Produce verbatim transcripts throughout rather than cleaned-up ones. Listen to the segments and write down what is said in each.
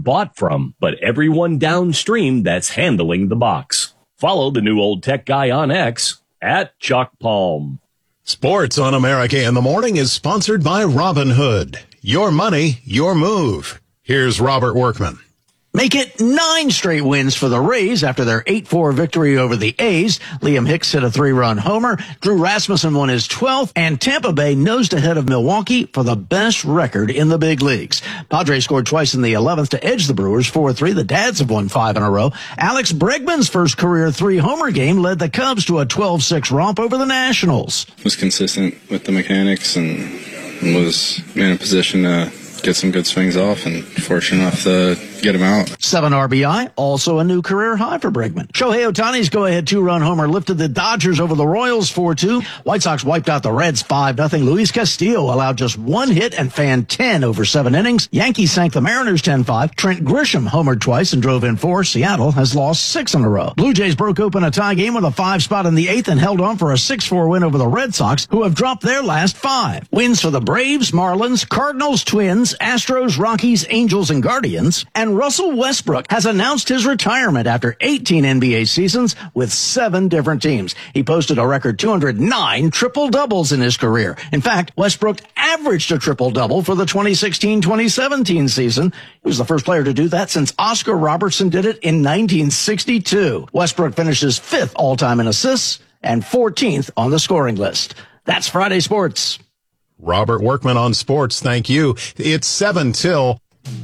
bought from, but everyone downstream that's handling the box. Follow the new old tech guy on X at Chuck Palm. Sports on America in the Morning is sponsored by Robinhood. Your money, your move. Here's Robert Workman. Make it nine straight wins for the Rays after their eight four victory over the A's. Liam Hicks hit a three-run homer. Drew Rasmussen won his twelfth, and Tampa Bay nosed ahead of Milwaukee for the best record in the big leagues. Padres scored twice in the eleventh to edge the Brewers four three. The Dads have won five in a row. Alex Bregman's first career three-homer game led the Cubs to a twelve six romp over the Nationals. Was consistent with the mechanics and was in a position to get some good swings off, and fortunate enough to get him out. Seven R B I, also a new career high for Bregman. Shohei Ohtani's go-ahead two-run homer lifted the Dodgers over the Royals four two. White Sox wiped out the Reds five nothing. Luis Castillo allowed just one hit and fanned ten over seven innings. Yankees sank the Mariners ten five. Trent Grisham homered twice and drove in four. Seattle has lost six in a row. Blue Jays broke open a tie game with a five spot in the eighth and held on for a six four win over the Red Sox, who have dropped their last five. Wins for the Braves, Marlins, Cardinals, Twins, Astros, Rockies, Angels, and Guardians. And Russell Westbrook has announced his retirement after eighteen N B A seasons with seven different teams. He posted a record two hundred nine triple-doubles in his career. In fact, Westbrook averaged a triple-double for the twenty sixteen twenty seventeen season. He was the first player to do that since Oscar Robertson did it in nineteen sixty-two. Westbrook finishes fifth all-time in assists and fourteenth on the scoring list. That's Friday Sports. Robert Workman on sports, thank you. It's seven till.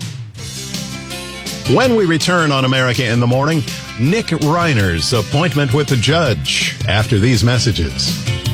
When we return on America in the Morning, Nick Reiner's appointment with the judge after these messages.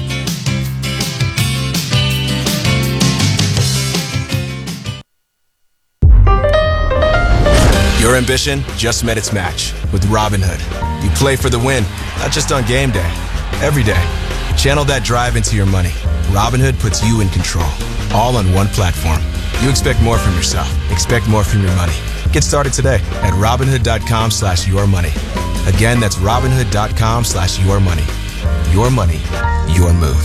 Your ambition just met its match with Robinhood. You play for the win, not just on game day, every day. Channel that drive into your money. Robinhood puts you in control, all on one platform. You expect more from yourself. Expect more from your money. Get started today at Robinhood.com slash your money. Again, that's Robinhood.com slash your money. Your money, your move.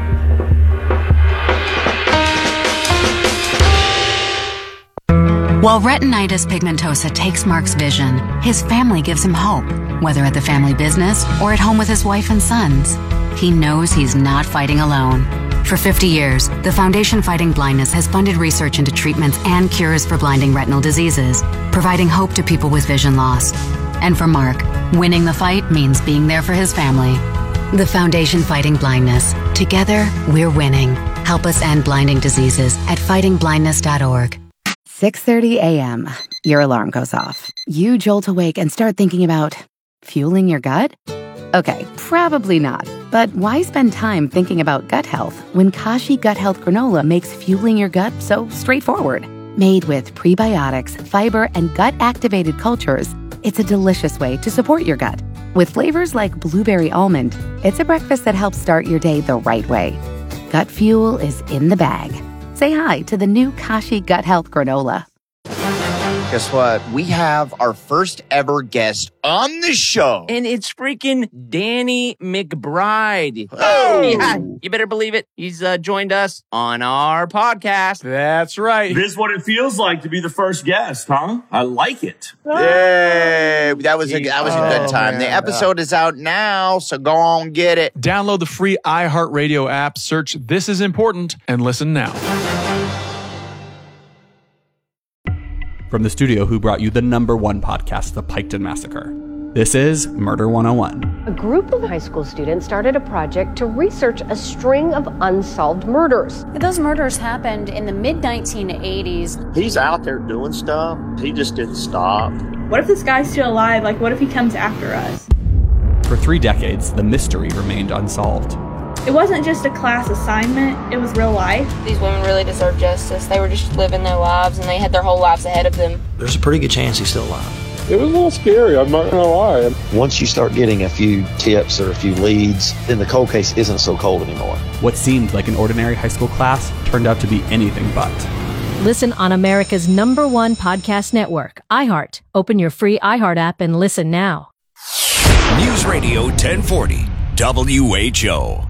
While retinitis pigmentosa takes Mark's vision, his family gives him hope, whether at the family business or at home with his wife and sons. He knows he's not fighting alone. For fifty years, the Foundation Fighting Blindness has funded research into treatments and cures for blinding retinal diseases, providing hope to people with vision loss. And for Mark, winning the fight means being there for his family. The Foundation Fighting Blindness. Together, we're winning. Help us end blinding diseases at fighting blindness dot org. six thirty a.m. Your alarm goes off. You jolt awake and start thinking about fueling your gut? Okay, probably not. But why spend time thinking about gut health when Kashi Gut Health Granola makes fueling your gut so straightforward? Made with prebiotics, fiber, and gut-activated cultures, it's a delicious way to support your gut. With flavors like blueberry almond, it's a breakfast that helps start your day the right way. Gut fuel is in the bag. Say hi to the new Kashi Gut Health Granola. Guess what? We have our first ever guest on the show. And it's freaking Danny McBride. Oh! Yeah, you better believe it. He's uh, joined us on our podcast. That's right. This is what it feels like to be the first guest, huh? I like it. Yay! That was a, that was a good time. Oh, the episode is out now, so go on, get it. Download the free iHeartRadio app, search This Is Important, and listen now. From the studio who brought you the number one podcast, The Piketon Massacre. This is Murder one oh one. A group of high school students started a project to research a string of unsolved murders. Those murders happened in the mid nineteen eighties. He's out there doing stuff. He just didn't stop. What if this guy's still alive? Like, what if he comes after us? For three decades, the mystery remained unsolved. It wasn't just a class assignment, it was real life. These women really deserve justice. They were just living their lives, and they had their whole lives ahead of them. There's a pretty good chance he's still alive. It was a little scary, I'm not gonna lie. Once you start getting a few tips or a few leads, then the cold case isn't so cold anymore. What seemed like an ordinary high school class turned out to be anything but. Listen on America's number one podcast network, iHeart. Open your free iHeart app and listen now. News Radio ten forty, W H O.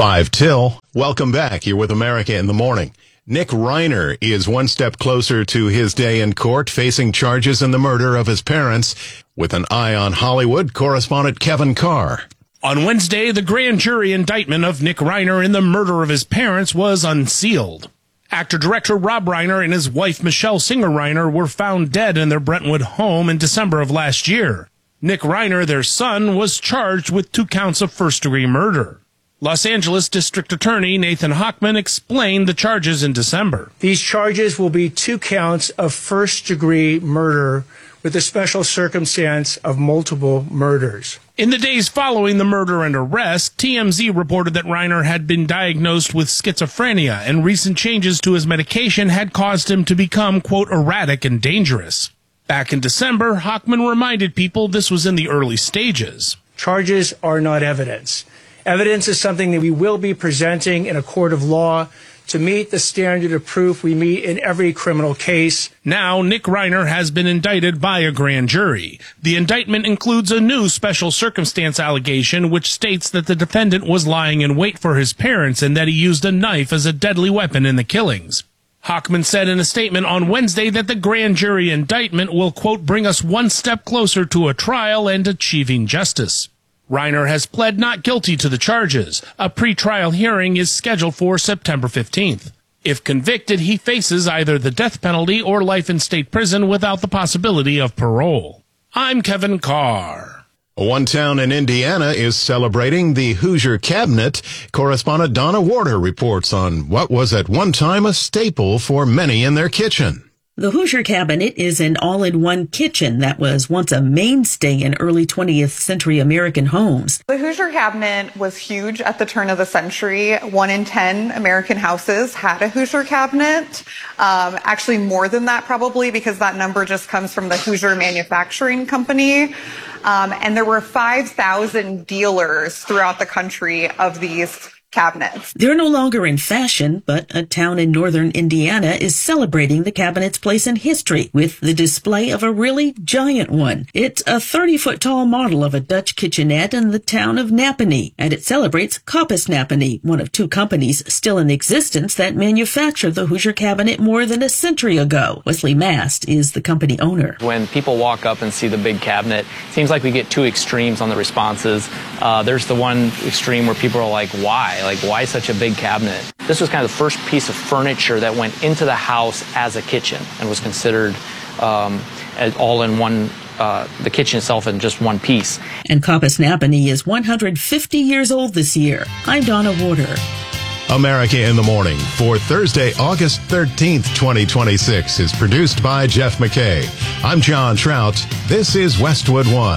five till. Welcome back. You're with America in the Morning. Nick Reiner is one step closer to his day in court, facing charges in the murder of his parents. With an eye on Hollywood, correspondent Kevin Carr. On Wednesday, the grand jury indictment of Nick Reiner in the murder of his parents was unsealed. Actor-director Rob Reiner and his wife Michelle Singer Reiner were found dead in their Brentwood home in December of last year. Nick Reiner, their son, was charged with two counts of first-degree murder. Los Angeles District Attorney Nathan Hochman explained the charges in December. These charges will be two counts of first-degree murder with the special circumstance of multiple murders. In the days following the murder and arrest, T M Z reported that Reiner had been diagnosed with schizophrenia, and recent changes to his medication had caused him to become, quote, erratic and dangerous. Back in December, Hochman reminded people this was in the early stages. Charges are not evidence. Evidence is something that we will be presenting in a court of law to meet the standard of proof we meet in every criminal case. Now, Nick Reiner has been indicted by a grand jury. The indictment includes a new special circumstance allegation which states that the defendant was lying in wait for his parents and that he used a knife as a deadly weapon in the killings. Hochman said in a statement on Wednesday that the grand jury indictment will, quote, bring us one step closer to a trial and achieving justice. Reiner has pled not guilty to the charges. A pre-trial hearing is scheduled for September fifteenth. If convicted, he faces either the death penalty or life in state prison without the possibility of parole. I'm Kevin Carr. One town in Indiana is celebrating the Hoosier Cabinet. Correspondent Donna Warder reports on what was at one time a staple for many in their kitchen. The Hoosier Cabinet is an all-in-one kitchen that was once a mainstay in early twentieth century American homes. The Hoosier Cabinet was huge at the turn of the century. One in ten American houses had a Hoosier Cabinet. Um, actually more than that probably, because that number just comes from the Hoosier Manufacturing Company. Um, and there were five thousand dealers throughout the country of these cabinets. They're no longer in fashion, but a town in northern Indiana is celebrating the cabinet's place in history with the display of a really giant one. It's a thirty-foot tall model of a Dutch kitchenette in the town of Napanee, and it celebrates Koppes Napanee, one of two companies still in existence that manufactured the Hoosier Cabinet more than a century ago. Wesley Mast is the company owner. When people walk up and see the big cabinet, it seems like we get two extremes on the responses. Uh, there's the one extreme where people are like, why? Like, why such a big cabinet? This was kind of the first piece of furniture that went into the house as a kitchen and was considered um, as all in one, uh, the kitchen itself in just one piece. And Koppes Napanee is one hundred fifty years old this year. I'm Donna Warder. America in the Morning for Thursday, August thirteenth, twenty twenty-six is produced by Jeff McKay. I'm John Trout. This is Westwood One.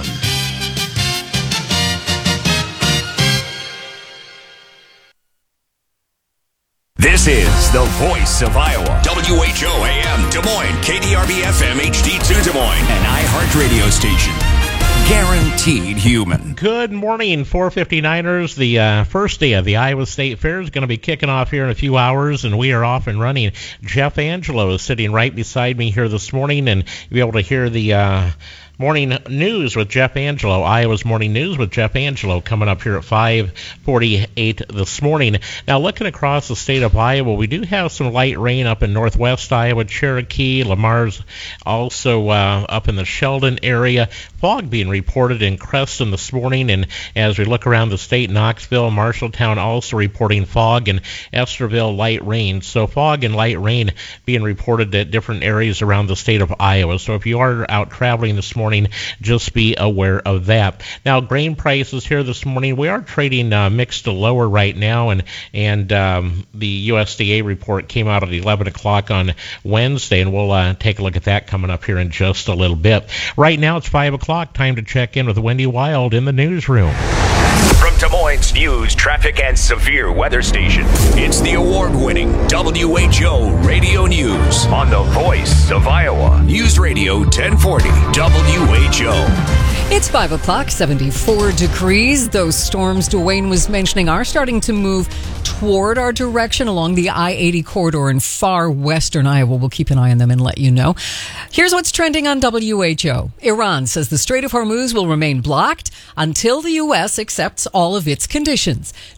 This is the voice of Iowa. W H O A M Des Moines, K D R B F M H D two Des Moines, an iHeart radio station. Guaranteed human. Good morning, four fifty-niners. The uh, first day of the Iowa State Fair is going to be kicking off here in a few hours, and we are off and running. Jeff Angelo is sitting right beside me here this morning, and you'll be able to hear the uh, Morning News with Jeff Angelo, Iowa's Morning News with Jeff Angelo, coming up here at five forty-eight this morning. Now, looking across the state of Iowa, we do have some light rain up in northwest Iowa, Cherokee, Lamar's, also uh, up in the Sheldon area. Fog being reported in Creston this morning, and as we look around the state, Knoxville, Marshalltown also reporting fog, and Esterville light rain. So fog and light rain being reported at different areas around the state of Iowa. So if you are out traveling this morning, just be aware of that. Now, grain prices here this morning, we are trading uh, mixed to lower right now, and and um, the U S D A report came out at eleven o'clock on Wednesday, and we'll uh, take a look at that coming up here in just a little bit. Right now, it's five o'clock, time to check in with Wendy Wild in the newsroom. From Des Moines News, traffic, and severe weather station, it's the award-winning W H O Radio News on the voice of Iowa. News Radio ten forty W H O. It's five o'clock, seventy-four degrees. Those storms Dwayne was mentioning are starting to move toward our direction along the I eighty corridor in far western Iowa. We'll keep an eye on them and let you know. Here's what's trending on W H O. Iran says the Strait of Hormuz will remain blocked until the U S accepts all of its conditions.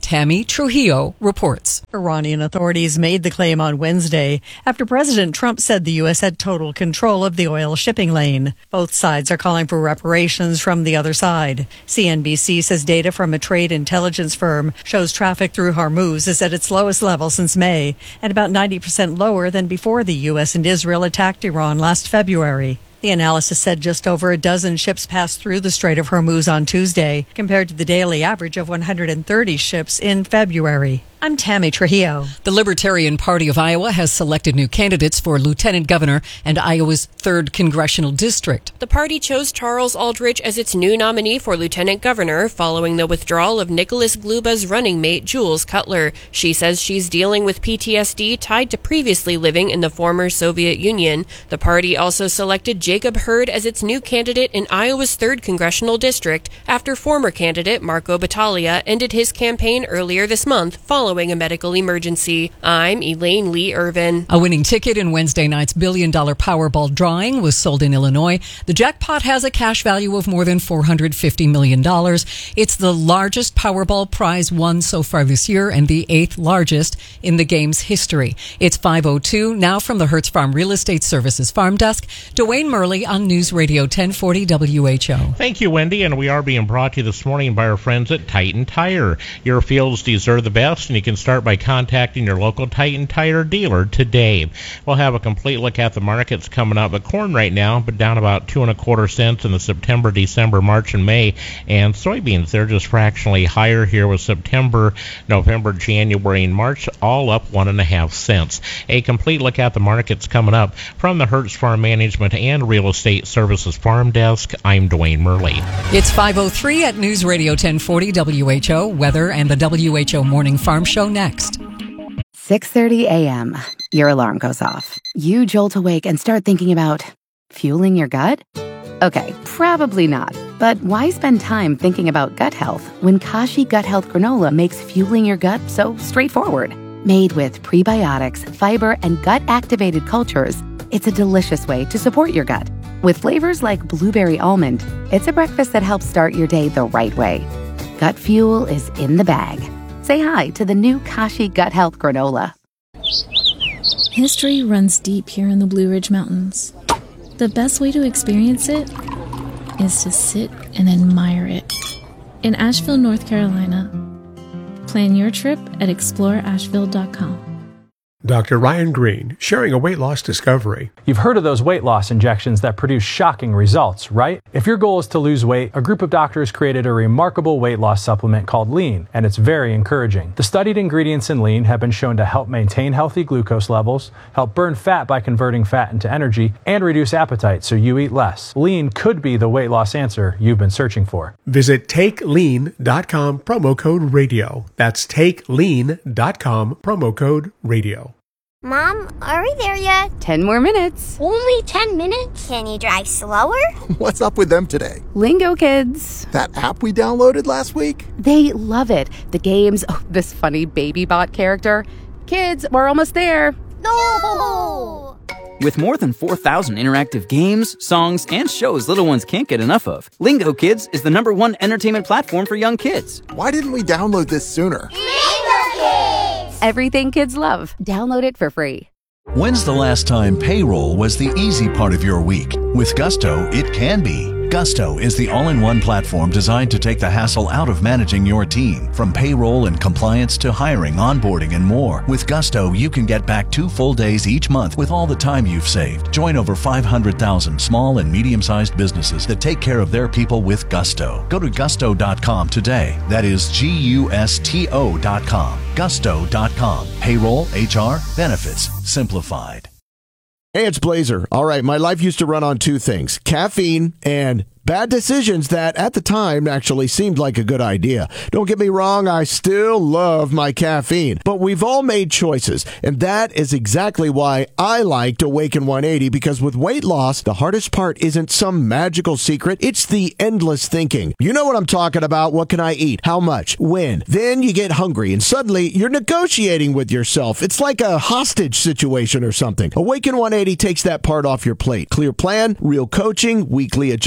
Tammy Trujillo reports. Iranian authorities made the claim on Wednesday after President Trump said the U S had total control of the oil shipping lane. Both sides are calling for reparations from the other side. C N B C says data from a trade intelligence firm shows traffic through Hormuz is at its lowest level since May and about ninety percent lower than before the U S and Israel attacked Iran last February. The analysis said just over a dozen ships passed through the Strait of Hormuz on Tuesday, compared to the daily average of one hundred thirty ships in February. I'm Tammy Trujillo. The Libertarian Party of Iowa has selected new candidates for lieutenant governor and Iowa's third congressional district. The party chose Charles Aldrich as its new nominee for lieutenant governor following the withdrawal of Nicholas Gluba's running mate, Jules Cutler. She says she's dealing with P T S D tied to previously living in the former Soviet Union. The party also selected Jacob Hurd as its new candidate in Iowa's third congressional district after former candidate Marco Battaglia ended his campaign earlier this month following Following a medical emergency. I'm Elaine Lee Irvin. A winning ticket in Wednesday night's billion dollar Powerball drawing was sold in Illinois. The jackpot has a cash value of more than four hundred fifty million dollars. It's the largest Powerball prize won so far this year and the eighth largest in the game's history. It's five oh two. Now from the Hertz Farm Real Estate Services Farm Desk, Dwayne Murley on News Radio ten forty W H O. Thank you, Wendy, and we are being brought to you this morning by our friends at Titan Tire. Your fields deserve the best, and you can start by contacting your local Titan Tire dealer today. We'll have a complete look at the markets coming up. But corn right now, but down about two and a quarter cents in the September, December, March, and May. And soybeans, they're just fractionally higher here with September, November, January, and March, all up one and a half cents. A complete look at the markets coming up from the Hertz Farm Management and Real Estate Services Farm Desk. I'm Dwayne Murley. It's five oh three at News Radio ten forty W H O. Weather and the W H O Morning Farm Show next. six thirty a.m. Your alarm goes off. You jolt awake and start thinking about fueling your gut? Okay, probably not. But why spend time thinking about gut health when Kashi Gut Health Granola makes fueling your gut so straightforward? Made with prebiotics, fiber, and gut-activated cultures, it's a delicious way to support your gut. With flavors like blueberry almond, it's a breakfast that helps start your day the right way. Gut fuel is in the bag. Say hi to the new Kashi Gut Health Granola. History runs deep here in the Blue Ridge Mountains. The best way to experience it is to sit and admire it. In Asheville, North Carolina. Plan your trip at explore asheville dot com. Doctor Ryan Green, sharing a weight loss discovery. You've heard of those weight loss injections that produce shocking results, right? If your goal is to lose weight, a group of doctors created a remarkable weight loss supplement called Lean, and it's very encouraging. The studied ingredients in Lean have been shown to help maintain healthy glucose levels, help burn fat by converting fat into energy, and reduce appetite so you eat less. Lean could be the weight loss answer you've been searching for. Visit take lean dot com, promo code radio. That's take lean dot com, promo code radio. Mom, are we there yet? Ten more minutes. Only ten minutes? Can you drive slower? What's up with them today? Lingo Kids. That app we downloaded last week? They love it. The games, oh, this funny baby bot character. Kids, we're almost there. No! With more than four thousand interactive games, songs, and shows little ones can't get enough of, Lingo Kids is the number one entertainment platform for young kids. Why didn't we download this sooner? Lingo Kids! Everything kids love. Download it for free. When's the last time payroll was the easy part of your week? With Gusto, it can be. Gusto is the all-in-one platform designed to take the hassle out of managing your team. From payroll and compliance to hiring, onboarding, and more. With Gusto, you can get back two full days each month with all the time you've saved. Join over five hundred thousand small and medium-sized businesses that take care of their people with Gusto. Go to gusto dot com today. That is G U S T O dot com. gusto dot com. Payroll, H R, benefits, simplified. Hey, it's Blazer. All right, my life used to run on two things, caffeine and bad decisions that at the time actually seemed like a good idea. Don't get me wrong, I still love my caffeine, but we've all made choices, and that is exactly why I liked Awaken one eighty, because with weight loss, the hardest part isn't some magical secret, it's the endless thinking. You know what I'm talking about. What can I eat? How much? When? Then you get hungry, and suddenly you're negotiating with yourself. It's like a hostage situation or something. Awaken one eighty takes that part off your plate. Clear plan, real coaching, weekly adjustment,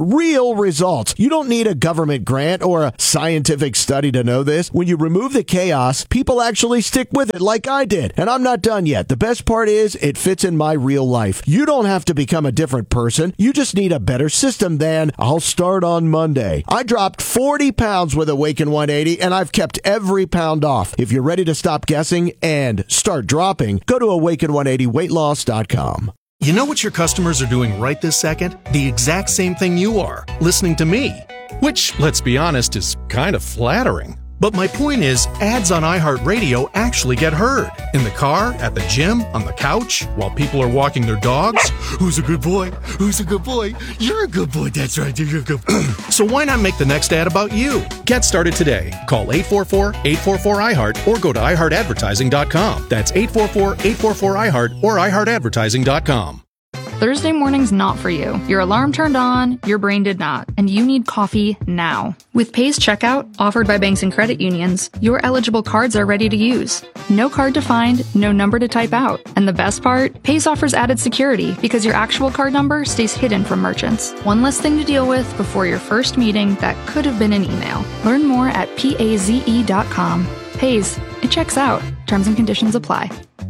real results. You don't need a government grant or a scientific study to know this. When you remove the chaos, people actually stick with it like I did. And I'm not done yet. The best part is it fits in my real life. You don't have to become a different person. You just need a better system than I'll start on Monday. I dropped forty pounds with Awaken one eighty, and I've kept every pound off. If you're ready to stop guessing and start dropping, go to awaken one eighty weight loss dot com. You know what your customers are doing right this second? The exact same thing you are, listening to me. Which, let's be honest, is kind of flattering. But my point is, ads on iHeartRadio actually get heard. In the car, at the gym, on the couch, while people are walking their dogs. Who's a good boy? Who's a good boy? You're a good boy. That's right. You're a good boy. So why not make the next ad about you? Get started today. Call eight four four, eight four four, I heart or go to i heart advertising dot com. That's eight four four, eight four four, I heart or i heart advertising dot com. Thursday morning's not for you. Your alarm turned on, your brain did not, and you need coffee now. With Pays Checkout, offered by banks and credit unions, your eligible cards are ready to use. No card to find, no number to type out. And the best part? Pays offers added security because your actual card number stays hidden from merchants. One less thing to deal with before your first meeting that could have been an email. Learn more at paze dot com. Pays. It checks out. Terms and conditions apply.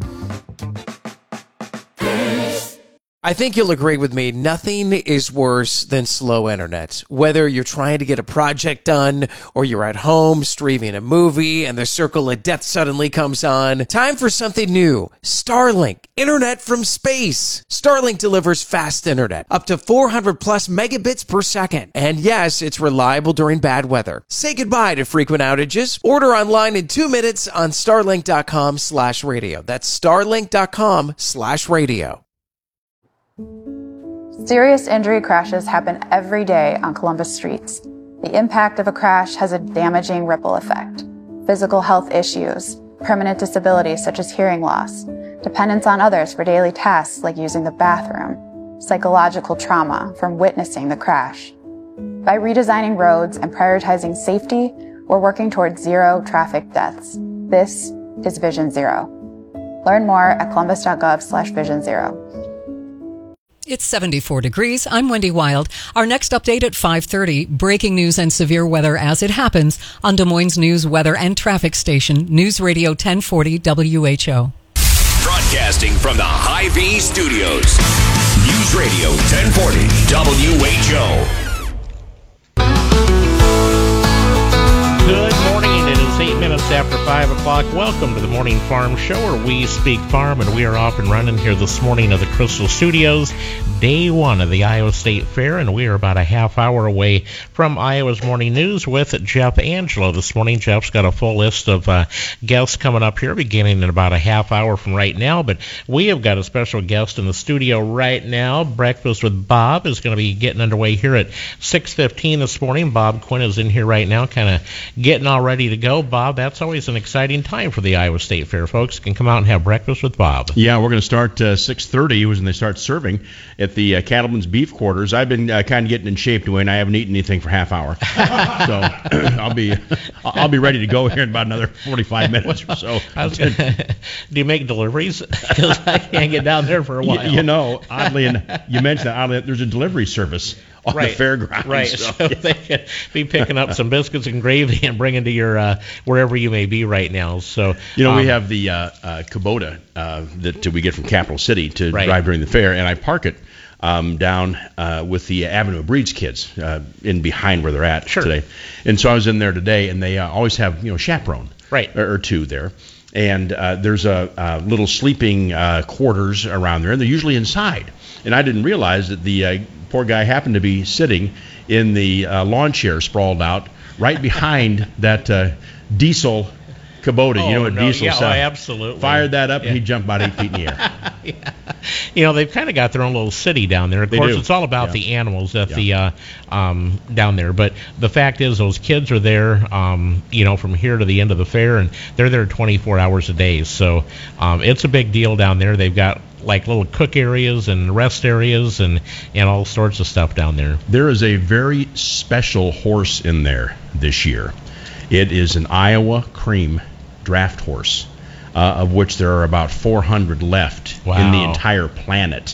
I think you'll agree with me, nothing is worse than slow internet. Whether you're trying to get a project done or you're at home streaming a movie and the circle of death suddenly comes on, time for something new. Starlink, internet from space. Starlink delivers fast internet, up to four hundred plus megabits per second. And yes, it's reliable during bad weather. Say goodbye to frequent outages. Order online in two minutes on starlink dot com slash radio. That's starlink dot com slash radio. Serious injury crashes happen every day on Columbus streets. The impact of a crash has a damaging ripple effect. Physical health issues, permanent disabilities such as hearing loss, dependence on others for daily tasks like using the bathroom, psychological trauma from witnessing the crash. By redesigning roads and prioritizing safety, we're working towards zero traffic deaths. This is Vision Zero. Learn more at columbus dot gov slash vision zero. It's seventy-four degrees. I'm Wendy Wild. Our next update at five thirty. Breaking news and severe weather as it happens on Des Moines News Weather and Traffic Station, News Radio ten forty W H O. Broadcasting from the Hy-Vee Studios. News Radio ten forty W H O. Good morning. It is eight minutes after five o'clock. Welcome to the Morning Farm Show, where we speak farm, and we are off and running here this morning at the Crystal Studios, day one of the Iowa State Fair, and we are about a half hour away from Iowa's Morning News with Jeff Angelo. This morning, Jeff's got a full list of uh, guests coming up here, beginning in about a half hour from right now, but we have got a special guest in the studio right now. Breakfast with Bob is going to be getting underway here at six fifteen this morning. Bob Quinn is in here right now, kind of getting all ready to go. Bob, that's always an exciting time for the Iowa State Fair. Folks can come out and have breakfast with Bob. Yeah, we're going to start uh, six thirty when they start serving at the uh, Cattleman's Beef Quarters. I've been uh, kind of getting in shape, Dwayne. I haven't eaten anything for half hour, so I'll be I'll be ready to go here in about another forty-five minutes or so. I was gonna, do you make deliveries? Because I can't get down there for a while. You, you know, oddly, and you mentioned that oddly, there's a delivery service on right. the fairgrounds. Right, so, so they could be picking up some biscuits and gravy and bringing to your uh, wherever you may be right now. So you know, um, we have the uh, uh, Kubota uh, that we get from Capital City to right. drive during the fair, and I park it um, down uh, with the Avenue of Breeds kids uh, in behind where they're at sure. today. And so I was in there today, and they uh, always have you know chaperone right. or, or two there. And uh, there's a, a little sleeping uh, quarters around there, and they're usually inside. And I didn't realize that the uh, poor guy happened to be sitting in the uh, lawn chair sprawled out right behind that uh, diesel Kubota. Oh, you know what no. diesel yeah, sound? Oh, absolutely. Fired that up, yeah. and he jumped about eight feet in the air. yeah. You know, they've kind of got their own little city down there. Of they course, do. it's all about yeah. the animals at yeah. the uh, um, down there. But the fact is, those kids are there, um, you know, from here to the end of the fair, and they're there twenty-four hours a day. So um, it's a big deal down there. They've got like little cook areas and rest areas and, and all sorts of stuff down there. There is a very special horse in there this year. It is an Iowa Cream draft horse, uh, of which there are about four hundred left wow. in the entire planet.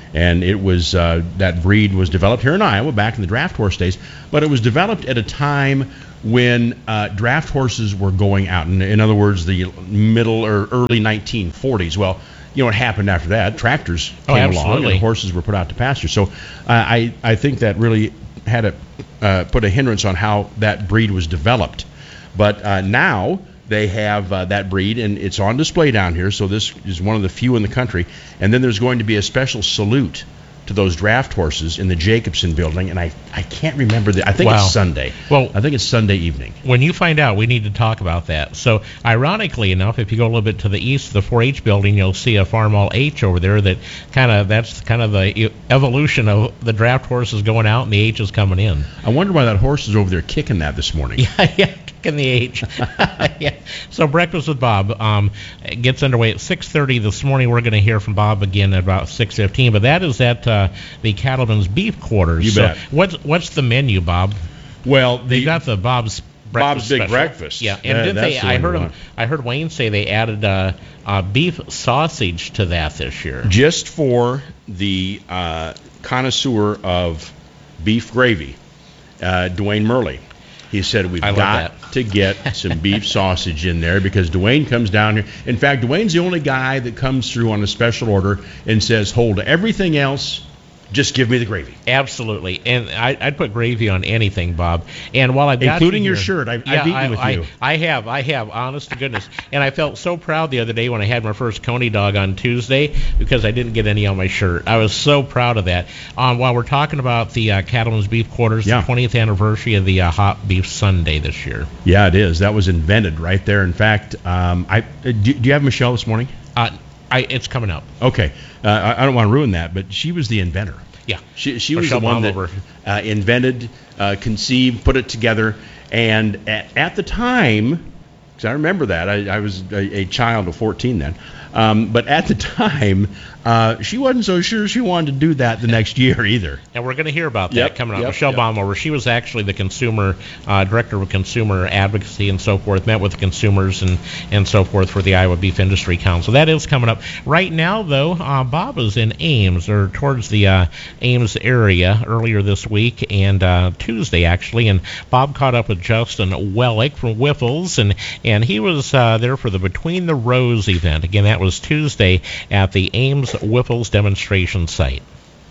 And it was uh, that breed was developed here in Iowa back in the draft horse days, but it was developed at a time when uh, draft horses were going out. In, in other words, the middle or early nineteen forties. Well, you know what happened after that? Tractors Oh, came absolutely. along and horses were put out to pasture. So uh, I I think that really had a uh, put a hindrance on how that breed was developed. But uh, now they have uh, that breed, and it's on display down here. So this is one of the few in the country. And then there's going to be a special salute to those draft horses in the Jacobson building, and I, I can't remember the I think Wow. it's Sunday. Well, I think it's Sunday evening. When you find out, we need to talk about that. So, ironically enough, if you go a little bit to the east of the four H building, you'll see a Farmall H over there. That kind of that's kind of the e- evolution of the draft horses going out and the H is coming in. I wonder why that horse is over there kicking that this morning. Yeah, yeah, kicking the H. Yeah. So, Breakfast with Bob um, gets underway at six thirty this morning. We're going to hear from Bob again at about six fifteen, but that is at uh, the Cattleman's Beef Quarters. You so bet. What's what's the menu, Bob? Well, they got the Bob's breakfast Bob's Big special. Breakfast. Yeah, and Uh, did that's they? the I one heard we him. want. I heard Wayne say they added uh, uh, beef sausage to that this year. Just for the uh, connoisseur of beef gravy, uh, Dwayne Murley. He said we've I love got that. to get some beef sausage in there because Dwayne comes down here. In fact, Dwayne's the only guy that comes through on a special order and says, hold everything else, just give me the gravy. Absolutely, and I, I'd put gravy on anything, Bob. And while I've got Including you your here- shirt. I've- I've yeah, eaten I, with I, you. I have, I have, honest to goodness. And I felt so proud the other day when I had my first Coney dog on Tuesday because I didn't get any on my shirt. I was so proud of that. Um, while we're talking about the uh, Cattleman's Beef Quarters, Yeah. the twentieth anniversary of the uh, Hot Beef Sunday this year. Yeah, it is. That was invented right there. In fact, um, I uh, do, do you have Michelle this morning? Uh, I, it's coming up. Okay. Uh, I, I don't want to ruin that, but she was the inventor. Yeah. She, she was Michelle the one that Baumhofer. uh, invented, uh, conceived, put it together. And at, at the time, because I remember that, I, I was a, a child of fourteen then. Um, but at the time, uh, she wasn't so sure she wanted to do that the next year either. And we're going to hear about that Yep, coming up. yep, Michelle yep. Baumhofer, she was actually the consumer uh, director of consumer advocacy and so forth, met with the consumers and, and so forth for the Iowa Beef Industry Council. That is coming up. Right now, though, uh, Bob is in Ames, or towards the uh, Ames area earlier this week, and uh, Tuesday, actually, and Bob caught up with Justin Wellick from Whiffles, and, and he was uh, there for the Between the Rows event. Again, that was Tuesday at the Ames Whiffles demonstration site.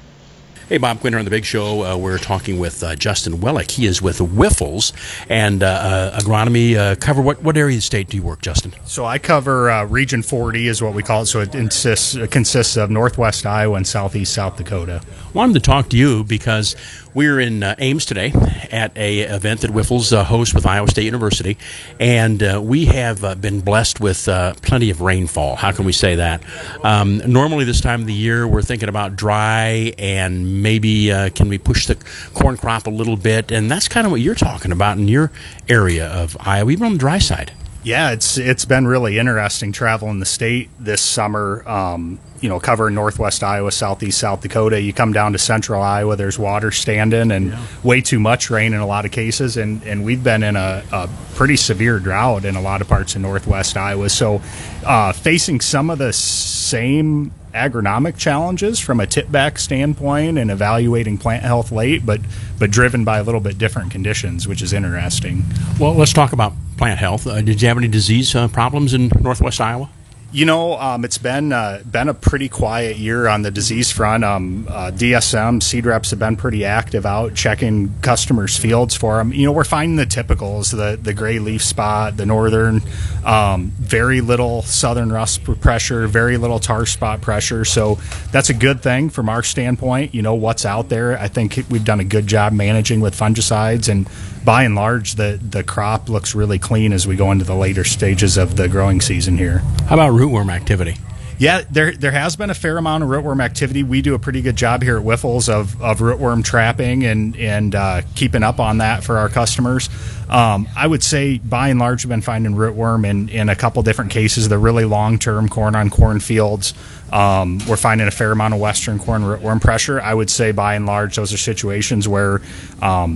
Hey, Bob Quinn here on The Big Show. Uh, we're talking with uh, Justin Wellick. He is with Whiffles and uh, uh, agronomy. Uh, cover what, what area of the state do you work, Justin? So I cover uh, Region forty is what we call it. So it insists, it consists of Northwest Iowa and Southeast South Dakota. Wanted to talk to you because we're in uh, Ames today at a event that Whiffles uh, hosts with Iowa State University, and uh, we have uh, been blessed with uh, plenty of rainfall. How can we say that? Um, normally this time of the year we're thinking about dry and maybe uh, can we push the corn crop a little bit, and that's kind of what you're talking about in your area of Iowa, even on the dry side. Yeah, it's it's been really interesting traveling the state this summer. Um, you know, covering Northwest Iowa, Southeast South Dakota. You come down to Central Iowa, there's water standing and yeah. way too much rain in a lot of cases, and and we've been in a, a pretty severe drought in a lot of parts of Northwest Iowa. So, uh, facing some of the same agronomic challenges from a tip-back standpoint and evaluating plant health late, but but driven by a little bit different conditions, which is interesting. Well, let's talk about plant health. Uh, did you have any disease uh, problems in Northwest Iowa? You know, um, it's been uh, been a pretty quiet year on the disease front. Um, uh, D S M, seed reps have been pretty active out checking customers' fields for them. You know, we're finding the typicals, the, the gray leaf spot, the northern, um, very little southern rust pressure, very little tar spot pressure. So that's a good thing from our standpoint. You know, what's out there. I think we've done a good job managing with fungicides, and by and large, the, the crop looks really clean as we go into the later stages of the growing season here. How about rootworm activity? Yeah, there there has been a fair amount of rootworm activity. We do a pretty good job here at Whiffles of, of rootworm trapping and and uh, keeping up on that for our customers. Um, I would say by and large we've been finding rootworm in, in a couple different cases. The really long-term corn on corn fields. Um, we're finding a fair amount of western corn rootworm pressure. I would say by and large those are situations where um,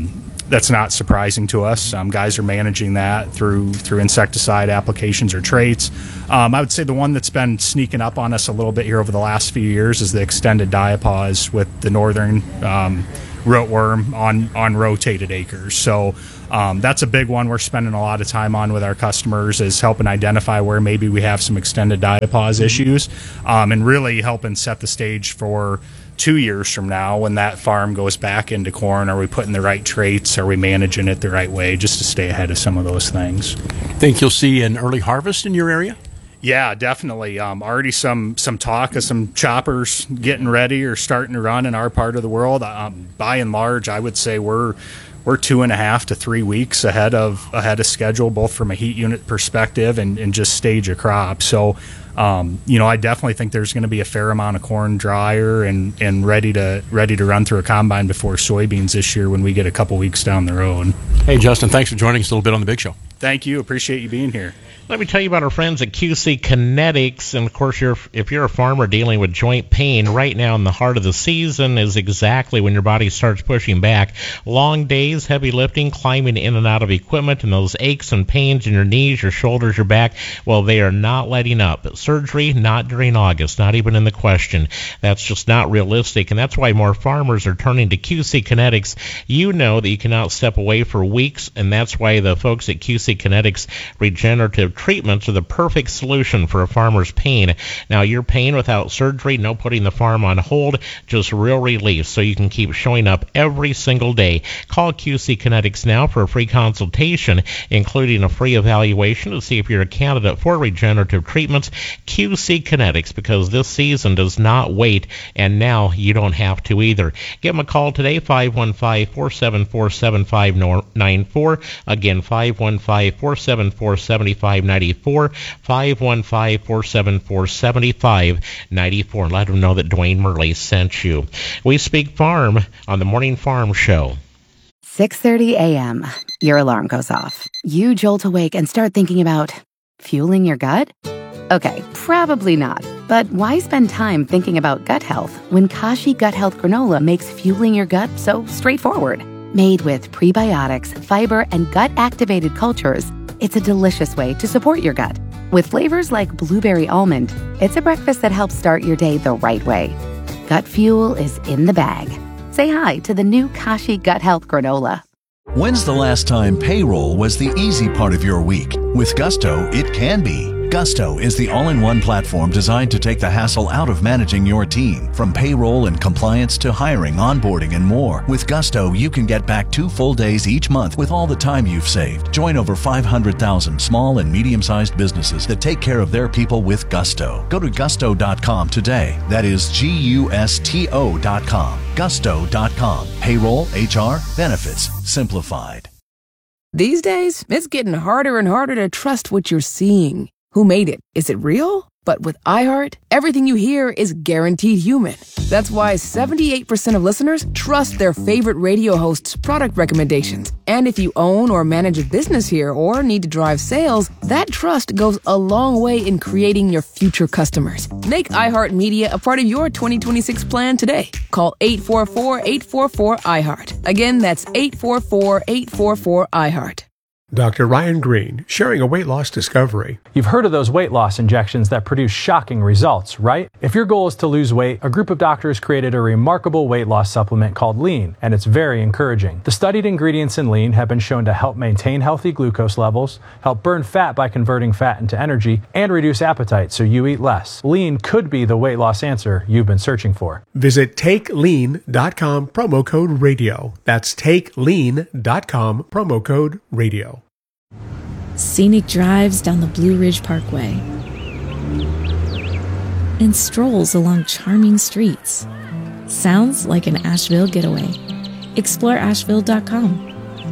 that's not surprising to us. Um, guys are managing that through through insecticide applications or traits. Um, I would say the one that's been sneaking up on us a little bit here over the last few years is the extended diapause with the northern um, rootworm on on rotated acres. So um, that's a big one we're spending a lot of time on with our customers, is helping identify where maybe we have some extended diapause issues, um, and really helping set the stage for two years from now when that farm goes back into corn. Are we putting the right traits? Are we managing it the right way, just to stay ahead of some of those things? Think you'll see an early harvest in your area? Yeah, definitely. Um, already some some talk of some choppers getting ready or starting to run in our part of the world. Um, by and large, I would say we're we're two and a half to three weeks ahead of ahead of schedule, both from a heat unit perspective and, and just stage of crop. So, um, you know, I definitely think there's going to be a fair amount of corn drier and, and ready to ready to run through a combine before soybeans this year when we get a couple weeks down the road. Hey, Justin, thanks for joining us a little bit on the Big Show. Thank you. Appreciate you being here. Let me tell you about our friends at Q C Kinetics. And, of course, you're, if you're a farmer dealing with joint pain, right now in the heart of the season is exactly when your body starts pushing back. Long days, heavy lifting, climbing in and out of equipment, and those aches and pains in your knees, your shoulders, your back, well, they are not letting up. Surgery, not during August, not even in the question. That's just not realistic, and that's why more farmers are turning to Q C Kinetics. You know that you cannot step away for weeks, and that's why the folks at Q C Kinetics Regenerative Treatments are the perfect solution for a farmer's pain. Now, your pain without surgery, no putting the farm on hold, just real relief so you can keep showing up every single day. Call Q C Kinetics now for a free consultation, including a free evaluation to see if you're a candidate for regenerative treatments. Q C Kinetics, because this season does not wait, and now you don't have to either. Give them a call today, five one five, four seven four, seven five nine four. Again, five one five, four seven four, seven five nine four, five one five, four seven four, seven five nine four. Let them know that Dwayne Murley sent you. We Speak Farm on the Morning Farm Show. six thirty a.m. Your alarm goes off. You jolt awake and start thinking about fueling your gut? Okay, probably not. But why spend time thinking about gut health when Kashi Gut Health Granola makes fueling your gut so straightforward? Made with prebiotics, fiber, and gut-activated cultures, it's a delicious way to support your gut. With flavors like blueberry almond, it's a breakfast that helps start your day the right way. Gut fuel is in the bag. Say hi to the new Kashi Gut Health Granola. When's the last time payroll was the easy part of your week? With Gusto, it can be. Gusto is the all-in-one platform designed to take the hassle out of managing your team. From payroll and compliance to hiring, onboarding, and more. With Gusto, you can get back two full days each month with all the time you've saved. Join over five hundred thousand small and medium-sized businesses that take care of their people with Gusto. Go to gusto dot com today. That is G U S T O dot com. gusto dot com. Payroll, H R, benefits, simplified. These days, it's getting harder and harder to trust what you're seeing. Who made it? Is it real? But with iHeart, everything you hear is guaranteed human. That's why seventy-eight percent of listeners trust their favorite radio host's product recommendations. And if you own or manage a business here or need to drive sales, that trust goes a long way in creating your future customers. Make iHeart Media a part of your twenty twenty-six plan today. Call eight four four, eight four four, iHeart. Again, that's eight four four, eight four four, iHeart. Doctor Ryan Green, sharing a weight loss discovery. You've heard of those weight loss injections that produce shocking results, right? If your goal is to lose weight, a group of doctors created a remarkable weight loss supplement called Lean, and it's very encouraging. The studied ingredients in Lean have been shown to help maintain healthy glucose levels, help burn fat by converting fat into energy, and reduce appetite so you eat less. Lean could be the weight loss answer you've been searching for. Visit take lean dot com, promo code radio. That's take lean dot com, promo code radio. Scenic drives down the Blue Ridge Parkway and strolls along charming streets. Sounds like an Asheville getaway. Explore asheville dot com.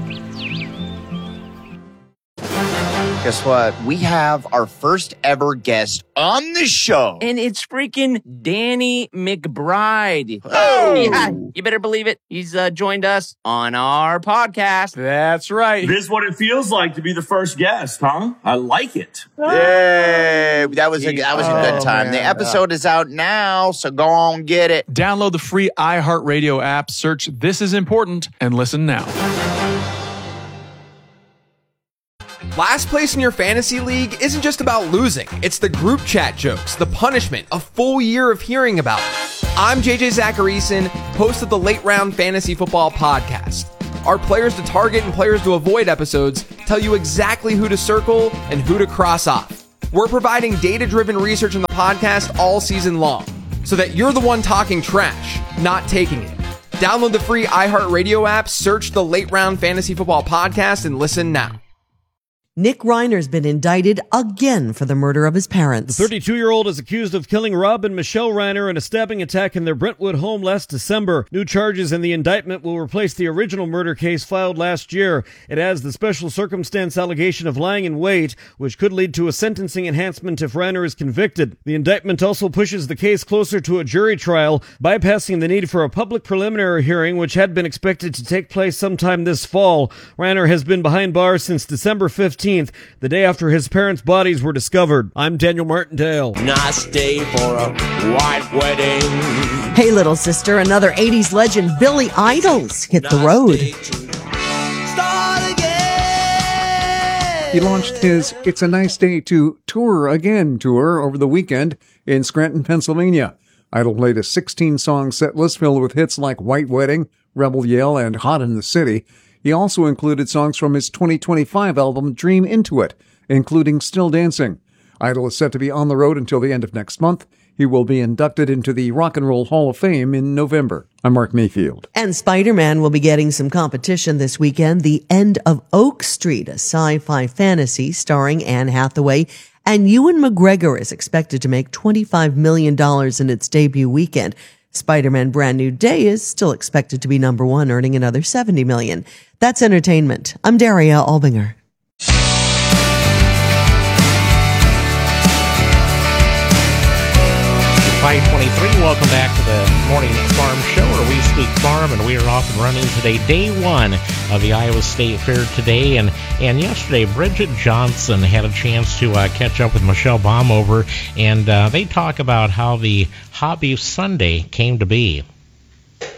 Guess what? We have our first ever guest on the show. And it's freaking Danny McBride. Oh! Yeah, you better believe it. He's uh, joined us on our podcast. That's right. This is what it feels like to be the first guest, huh? I like it. Yay! That was a, that was a good Oh, time. man. The episode is out now, so go on get it. Download the free iHeartRadio app, search This Is Important, and listen now. Last place in your fantasy league isn't just about losing. It's the group chat jokes, the punishment, a full year of hearing about it. I'm J J Zacharyson, host of the Late Round Fantasy Football Podcast. Our players to target and players to avoid episodes tell you exactly who to circle and who to cross off. We're providing data-driven research in the podcast all season long, so that you're the one talking trash, not taking it. Download the free iHeartRadio app, search the Late Round Fantasy Football Podcast, and listen now. Nick Reiner's been indicted again for the murder of his parents. The thirty-two-year-old is accused of killing Rob and Michelle Reiner in a stabbing attack in their Brentwood home last December. New charges in the indictment will replace the original murder case filed last year. It adds the special circumstance allegation of lying in wait, which could lead to a sentencing enhancement if Reiner is convicted. The indictment also pushes the case closer to a jury trial, bypassing the need for a public preliminary hearing, which had been expected to take place sometime this fall. Reiner has been behind bars since December fifteenth. The day after his parents' bodies were discovered. I'm Daniel Martindale. Nice day for a white wedding. Hey, little sister, another eighties legend, Billy Idol's hit the road. He launched his It's a Nice Day to Tour Again tour over the weekend in Scranton, Pennsylvania. Idol played a sixteen-song set list filled with hits like White Wedding, Rebel Yell, and Hot in the City. He also included songs from his twenty twenty-five album Dream Into It, including Still Dancing. Idol is set to be on the road until the end of next month. He will be inducted into the Rock and Roll Hall of Fame in November. I'm Mark Mayfield. And Spider-Man will be getting some competition this weekend. The End of Oak Street, a sci-fi fantasy starring Anne Hathaway and Ewan McGregor, is expected to make twenty-five million dollars in its debut weekend. Spider-Man Brand New Day is still expected to be number one, earning another seventy million dollars. That's entertainment. I'm Daria Albinger. five twenty-three, welcome back to the Morning Farm Show, where we speak farm, and we are off and running today, day one of the Iowa State Fair today. And, and yesterday, Bridget Johnson had a chance to uh, catch up with Michelle Baumover, and uh, they talk about how the Hobby Sunday came to be.